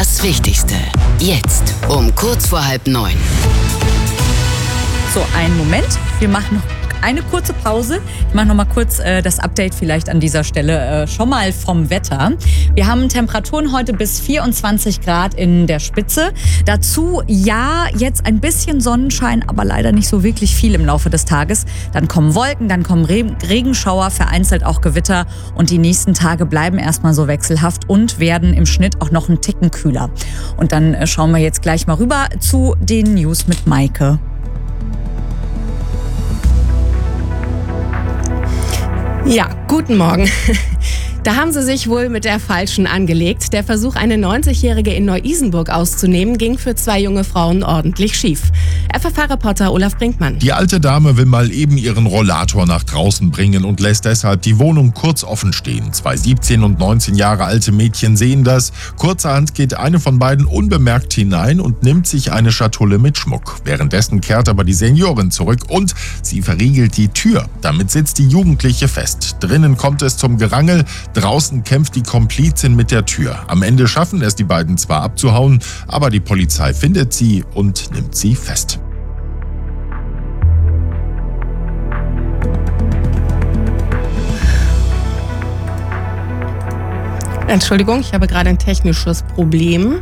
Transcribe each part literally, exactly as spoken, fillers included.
Das Wichtigste. Jetzt um kurz vor halb neun. So, einen Moment. Wir machen noch eine kurze Pause. Ich mache noch mal kurz äh, das Update vielleicht an dieser Stelle äh, schon mal vom Wetter. Wir haben Temperaturen heute bis vierundzwanzig Grad in der Spitze. Dazu ja, jetzt ein bisschen Sonnenschein, aber leider nicht so wirklich viel im Laufe des Tages. Dann kommen Wolken, dann kommen Re- Regenschauer, vereinzelt auch Gewitter. Und die nächsten Tage bleiben erstmal so wechselhaft und werden im Schnitt auch noch einen Ticken kühler. Und dann äh, schauen wir jetzt gleich mal rüber zu den News mit Maike. Ja, guten Morgen. Da haben sie sich wohl mit der Falschen angelegt. Der Versuch, eine neunzigjährige in Neu-Isenburg auszunehmen, ging für zwei junge Frauen ordentlich schief. F F H-Reporter Olaf Brinkmann. Die alte Dame will mal eben ihren Rollator nach draußen bringen und lässt deshalb die Wohnung kurz offen stehen. Zwei siebzehn und neunzehn Jahre alte Mädchen sehen das. Kurzerhand geht eine von beiden unbemerkt hinein und nimmt sich eine Schatulle mit Schmuck. Währenddessen kehrt aber die Seniorin zurück und sie verriegelt die Tür. Damit sitzt die Jugendliche fest. Drinnen kommt es zum Gerangel. Draußen kämpft die Komplizin mit der Tür. Am Ende schaffen es die beiden zwar abzuhauen, aber die Polizei findet sie und nimmt sie fest. Entschuldigung, ich habe gerade ein technisches Problem.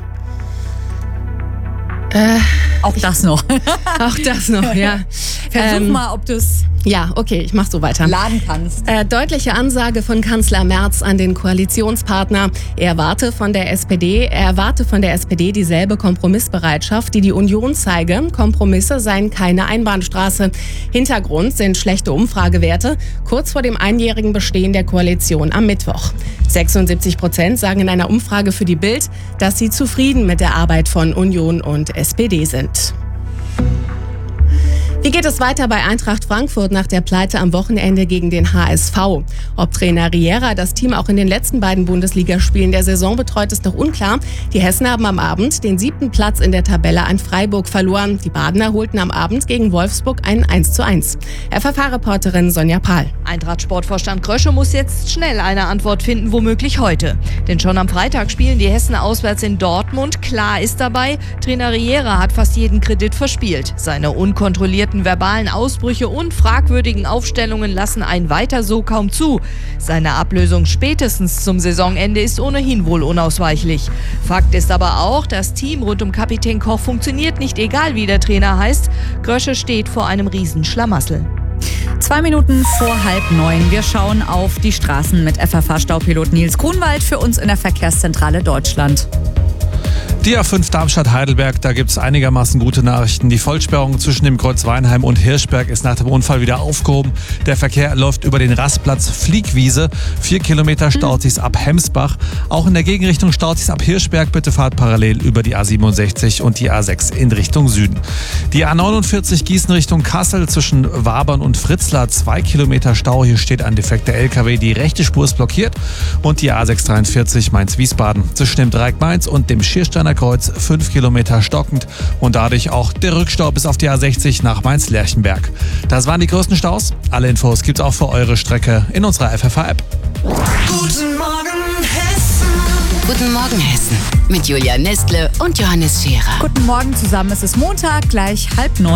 Äh, Auch das noch. auch das noch, ja. Versuch Ähm, mal, ob du es Ja, okay, ich mach so weiter. laden kannst. Äh, deutliche Ansage von Kanzler Merz an den Koalitionspartner. Er erwarte von der S P D, er erwarte von der S P D dieselbe Kompromissbereitschaft, die die Union zeige. Kompromisse seien keine Einbahnstraße. Hintergrund sind schlechte Umfragewerte kurz vor dem einjährigen Bestehen der Koalition am Mittwoch. sechsundsiebzig Prozent sagen in einer Umfrage für die Bild, dass sie zufrieden mit der Arbeit von Union und S P D sind. Wie geht es weiter bei Eintracht Frankfurt nach der Pleite am Wochenende gegen den H S V? Ob Trainer Riera das Team auch in den letzten beiden Bundesligaspielen der Saison betreut, ist noch unklar. Die Hessen haben am Abend den siebten Platz in der Tabelle an Freiburg verloren. Die Badener holten am Abend gegen Wolfsburg ein eins zu eins. F F H-Reporterin Sonja Pahl. Eintracht-Sportvorstand Krösche muss jetzt schnell eine Antwort finden, womöglich heute. Denn schon am Freitag spielen die Hessen auswärts in Dortmund. Klar ist dabei, Trainer Riera hat fast jeden Kredit verspielt. Seine unkontrollierten verbalen Ausbrüche und fragwürdigen Aufstellungen lassen ein Weiter so kaum zu. Seine Ablösung spätestens zum Saisonende ist ohnehin wohl unausweichlich. Fakt ist aber auch, das Team rund um Kapitän Koch funktioniert nicht, egal wie der Trainer heißt. Krösche steht vor einem Riesenschlamassel. Zwei Minuten vor halb neun. Wir schauen auf die Straßen mit F F H-Staupilot Nils Grunwald für uns in der Verkehrszentrale Deutschland. Die A fünf Darmstadt-Heidelberg, da gibt es einigermaßen gute Nachrichten. Die Vollsperrung zwischen dem Kreuz Weinheim und Hirschberg ist nach dem Unfall wieder aufgehoben. Der Verkehr läuft über den Rastplatz Fliegwiese. Vier Kilometer staut sich's ab Hemsbach. Auch in der Gegenrichtung staut sich's ab Hirschberg. Bitte fahrt parallel über die A siebenundsechzig und die A sechs in Richtung Süden. Die A neunundvierzig Gießen Richtung Kassel zwischen Wabern und Fritzlar. Zwei Kilometer Stau. Hier steht ein defekter L K W. Die rechte Spur ist blockiert. Und die A sechshundertdreiundvierzig Mainz-Wiesbaden zwischen dem Dreieck Mainz und dem Schiersteiner Kreuz fünf Kilometer stockend und dadurch auch der Rückstau bis auf die A sechzig nach Mainz-Lerchenberg. Das waren die größten Staus. Alle Infos gibt's auch für eure Strecke in unserer F F H-App. Guten Morgen Hessen. Guten Morgen Hessen. Mit Julia Nestle und Johannes Scherer. Guten Morgen zusammen. Es ist Montag, gleich halb neun.